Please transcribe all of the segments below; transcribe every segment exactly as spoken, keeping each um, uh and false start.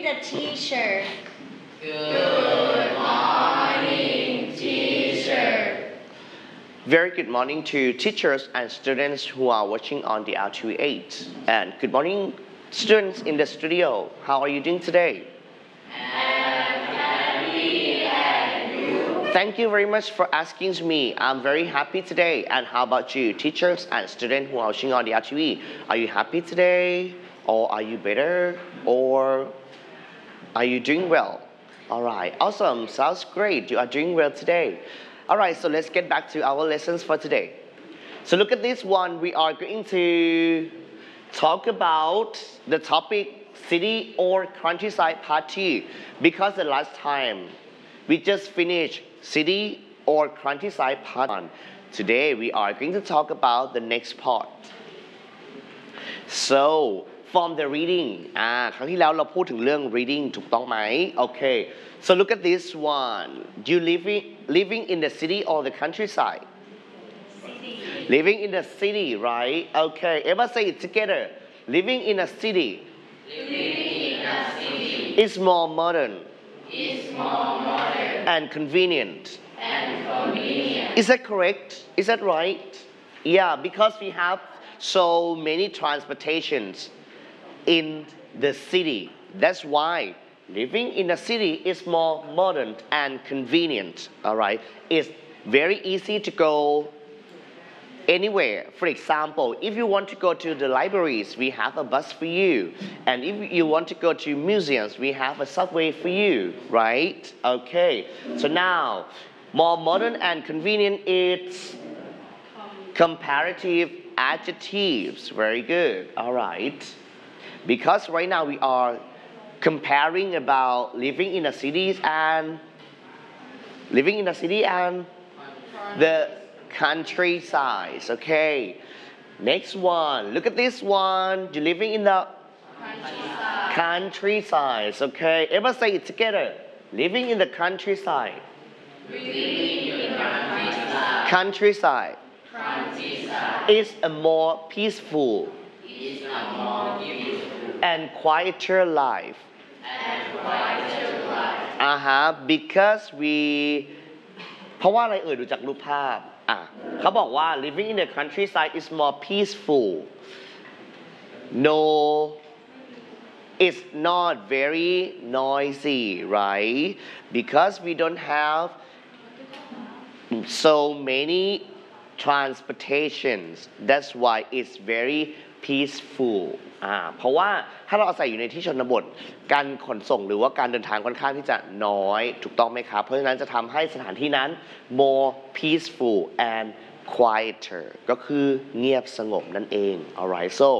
the teacher. Good morning, teacher. Very good morning to teachers and students who are watching on the R T V eight. And good morning, students in the studio. How are you doing today? Thank you very much for asking me. I'm very happy today. And how about you, teachers and students who are watching on the R T V? Are you happy today? Or are you better? Or are you doing well? All right, awesome. Sounds great. You are doing well today. All right, so let's get back to our lessons for today. So look at this one. We are going to talk about the topic city or countryside part two, because the last time we just finished city or countryside part one. Today we are going to talk about the next part. So from the reading อ่าครั้งที่แล้วเราพูดถึงเรื่อง reading ถูกต้องไหม Okay, so look at this one. You living living in the city or the countryside? City. Living in the city, right? Okay, everybody say it together. Living in a city. Living in a city Is more modern is more modern and convenient. and convenient. Is that correct? Is that right? Yeah, because we have so many transportations in the city. That's why living in the city is more modern and convenient. All right, it's very easy to go anywhere. For example, if you want to go to the libraries, we have a bus for you. And if you want to go to museums, we have a subway for you, right? Okay, so now, more modern and convenient is comparative adjectives. Very good, all right. Because right now we are comparing about living in the cities and living in the city and the countryside. Okay, next one. Look at this one. You're living in the Countryside. countryside. Okay, everybody say it together. Living in the countryside. Living in countryside. Countryside Countryside is a more peaceful is a more beautiful and quieter life. and quieter life. อ่าฮะ because we เพราะว่าอะไรเอ่ยดูจากรูปภาพอ่ะเขาบอกว่า living in the countryside is more peaceful. No, it's not very noisy, right? Because we don't have so many transportations. That's why it's very peaceful. อ่าเพราะว่าถ้าเราอาศัยอยู่ในที่ชนบทการขนส่งหรือว่าการเดินทางค่อนข้างที่จะน้อยถูกต้องไหมครับเพราะฉะนั้นจะทำให้สถานที่นั้น more peaceful and quieter ก็คือเงียบสงบนั่นเอง alright so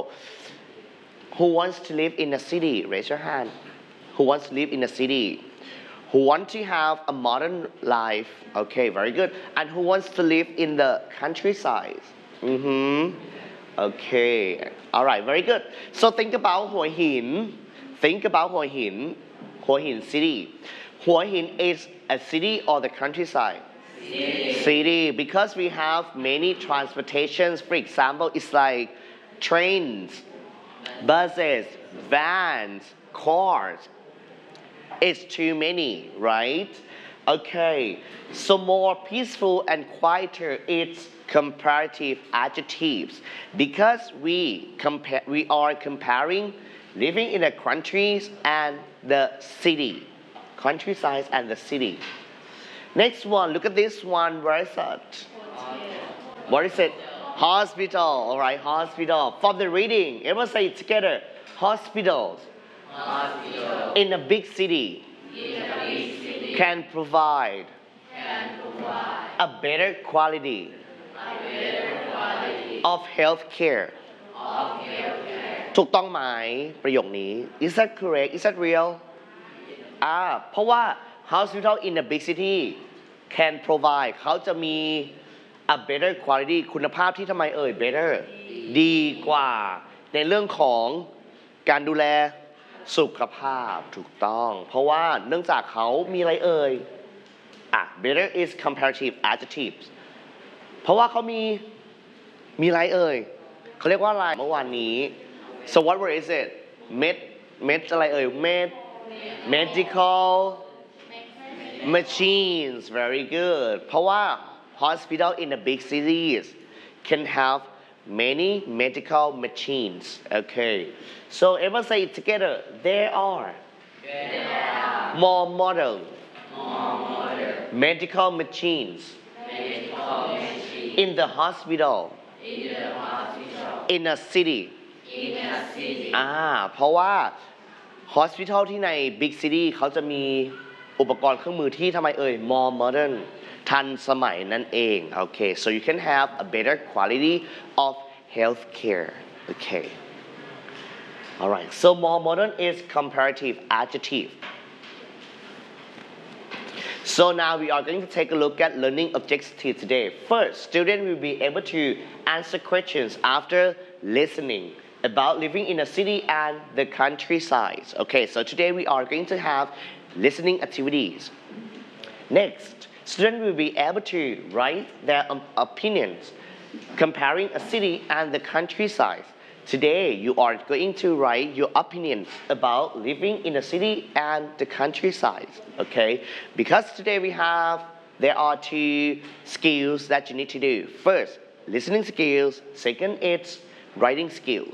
who wants to live in a city raise your hand who wants to live in a city who want to have a modern life okay very good and who wants to live in the countryside mm-hmm. Okay, all right, very good. So think about Hua Hin. Think about Hua Hin. Hua Hin city. Hua Hin is a city or the countryside? City. City, because we have many transportations. For example, it's like trains, buses, vans, cars. It's too many, right? Okay, so more peaceful and quieter it's comparative adjectives because we compare we are comparing living in the countries and the city, countryside and the city. Next one, look at this one. Where is it? What is it? Hospital. All right, hospital. From the reading, everyone say it together. Hospitals. Hospital In a big city in a big city can provide can provide a better quality a better quality of health care. of healthcare. ถูกต้องไหมประโยคนี้ Is that correct? Is that real? อ่าเพราะว่า hospital in a big city can provide เขาจะมี a better quality คุณภาพที่ทำไมเอ่ย better ดีกว่าในเรื่องของการดูแลสุขภาพถูกต้องเพราะว่าเนื่องจากเขามีอะไรเอ่ยอ่ะ better is comparative adjectives เพราะว่าเขามีมีอะไรเอ่ยเขาเรียกว่าอะไรเมื่อวานนี้ so what word is it med med อะไรเอ่ย med medical machines very good เพราะว่า hospital in the big cities can have many medical machines okay so everyone say it together there are more modern medical machines in the hospital in a city อ่าเพราะว่า hospital ที่ใน big city เขาจะมีอุปกรณ์เครื่องมือที่ทำไมเอ่ย more modern ทันสมัยนั่นเองโอเค so you can have a better quality of healthcare okay alright so more modern is comparative adjective so now we are going to take a look at learning objective today first student will be able to answer questions after listening about living in a city and the countryside okay so today we are going to have listening activities next students will be able to write their opinions comparing a city and the countryside today you are going to write your opinions about living in a city and the countryside okay because today we have there are two skills that you need to do first listening skills second it's writing skills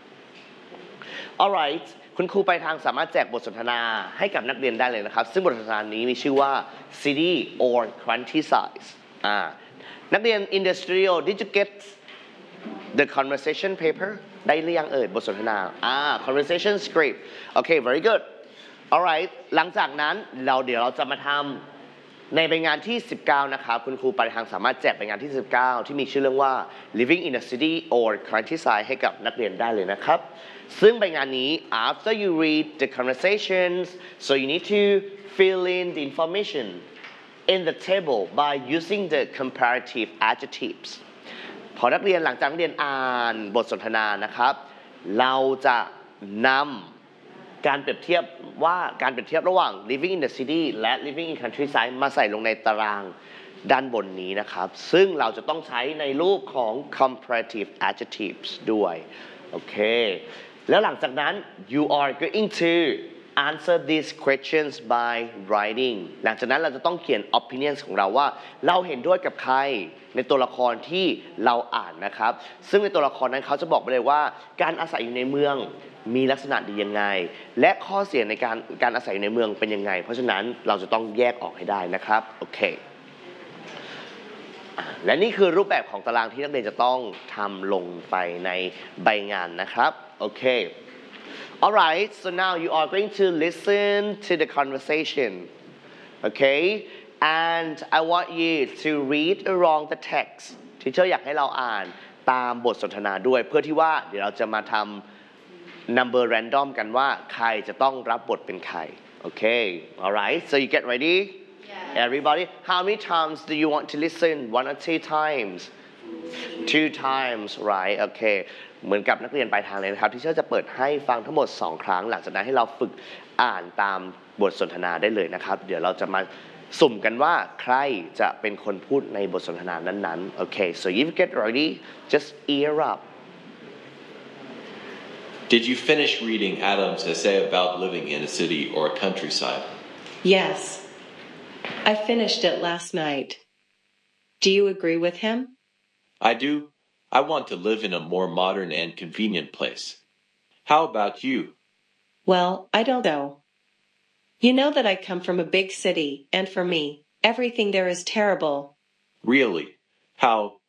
alright คุณครูไปทางสามารถแจกบทสนทนาให้กับนักเรียนได้เลยนะครับซึ่งบทสนทนานี้มีชื่อว่า city or countryside อ่านักเรียน in the studio did you get the conversation paper ได้หรือยังเอ่ยบทสนทนาอ่า conversation script okay very good alright หลังจากนั้นเราเดี๋ยวเราจะมาทำในใบงานที่สิบเก้านะครับคุณครูไปทางสามารถแจกใบงานที่สิบเก้าที่มีชื่อเรื่องว่า living in a city or countryside ให้กับนักเรียนได้เลยนะครับซึ่งใบงานนี้ after you read the conversations so you need to fill in the information in the table by using the comparative adjectives พอนักเรียนหลังจากนักเรียนอ่านบทสนทนานะครับเราจะนำการเปรียบเทียบว่าการเปรียบเทียบระหว่าง living in the city และ living in countryside มาใส่ลงในตารางด้านบนนี้นะครับซึ่งเราจะต้องใช้ในรูปของ comparative adjectives ด้วยโอเคแล้วหลังจากนั้น you are going to answer these questions by writing หลังจากนั้นเราจะต้องเขียน opinions ของเราว่าเราเห็นด้วยกับใครในตัวละครที่เราอ่านนะครับซึ่งในตัวละครนั้นเขาจะบอกไปเลยว่าการอาศัยอยู่ในเมืองมีลักษณะดียังไงและข้อเสียในการการอาศัยอยู่ในเมืองเป็นยังไงเพราะฉะนั้นเราจะต้องแยกออกให้ได้นะครับโอเคและนี่คือรูปแบบของตารางที่นักเรียนจะต้องทำลงไปในใบงานนะครับโอเค alright so now you are going to listen to the conversation okay and I want you to read along the text ที่เชอร์อยากให้เราอ่านตามบทสนทนาด้วยเพื่อที่ว่าเดี๋ยวเราจะมาทำ number random กันว่าใครจะต้องรับบทเป็นใคร okay alright so you get ready everybody how many times do you want to listen one or two times two times right okay เหมือนกับนักเรียนปลายทางเลยนะครับที่เชอร์จะเปิดให้ฟังทั้งหมดสองครั้งหลังจากนั้นให้เราฝึกอ่านตามบทสนทนาได้เลยนะครับเดี๋ยวเราจะมาสุ่มกันว่าใครจะเป็นคนพูดในบทสนทนานั้นๆ okay so if you get ready just ear up Did you finish reading Adam's essay about living in a city or a countryside? Yes. I finished it last night. Do you agree with him? I do. I want to live in a more modern and convenient place. How about you? Well, I don't know. You know that I come from a big city, and for me, everything there is terrible. Really? How